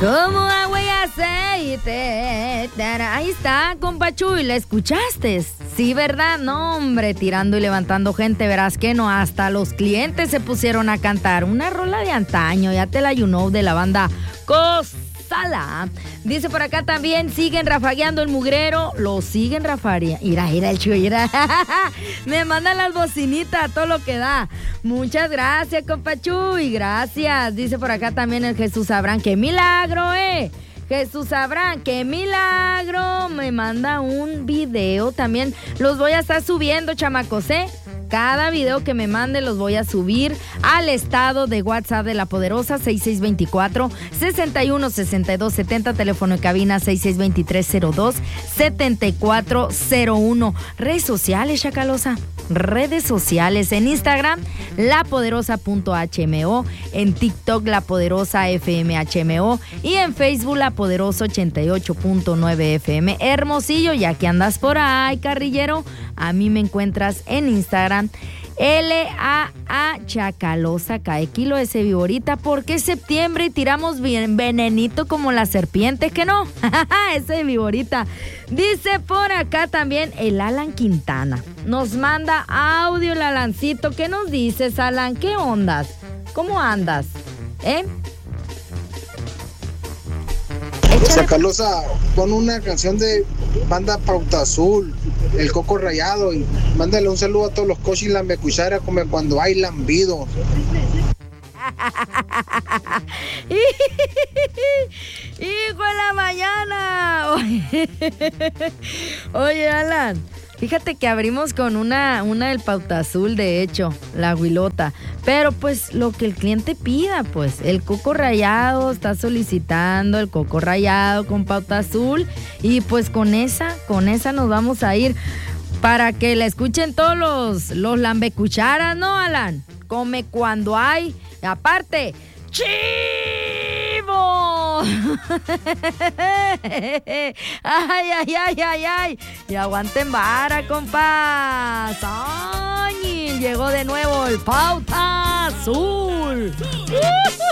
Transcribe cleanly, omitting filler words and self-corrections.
Como agua y aceite. Ahí está, compa Chuy, ¿la escuchaste? Sí, ¿verdad? No, hombre, tirando y levantando gente, verás que no, hasta los clientes se pusieron a cantar una rola de antaño, ya te la you know, de la banda Cosala. Dice por acá también, siguen rafagueando el mugrero, lo siguen rafagueando. Mira el Chuy, mira. Me mandan las bocinitas, todo lo que da. Muchas gracias, compa Chuy, gracias. Dice por acá también el Jesús Abraham, ¡qué milagro, Jesús Abraham, qué milagro! Me manda un video también. Los voy a estar subiendo, chamacos, Cada video que me mande los voy a subir al estado de WhatsApp de La Poderosa, 6624-616270, teléfono de cabina 662302-7401. Redes sociales, Chacalosa. Redes sociales en Instagram, lapoderosa.hmo, en TikTok, lapoderosafmhmo y en Facebook, lapoderosa 88.9 FM. Hermosillo, ya que andas por ahí, carrillero, a mí me encuentras en Instagram, LAA Chacalosa, cae kilo ese viborita, porque es septiembre y tiramos bien venenito como las serpientes, que no, ese viborita. Dice por acá también el Alan Quintana, nos manda audio el Alancito. ¿Qué nos dices, Alan? ¿Qué ondas? ¿Cómo andas? Chacalosa, pon una canción de banda Pauta Azul, El Coco Rayado, y mándale un saludo a todos los cochis lambecuchara como cuando hay lambido. ¡Hijo de la mañana! Oye, Alan, fíjate que abrimos con una del Pauta Azul, de hecho, la Huilota. Pero pues lo que el cliente pida, pues. El Coco Rayado está solicitando el Coco Rayado con Pauta Azul. Y pues con esa nos vamos a ir para que la escuchen todos los lambecucharas, ¿no, Alan? Come cuando hay. Aparte, ¡chivo! ¡Ay! Y aguanten vara, compas. ¡Ay! Llegó de nuevo el Pauta Azul.